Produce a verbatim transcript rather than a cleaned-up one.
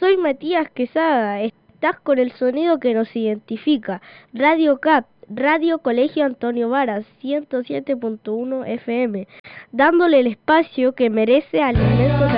Soy Matías Quesada, estás con el sonido que nos identifica, Radio C A P, Radio Colegio Antonio Varas, ciento siete punto uno F M, dándole el espacio que merece al inmenso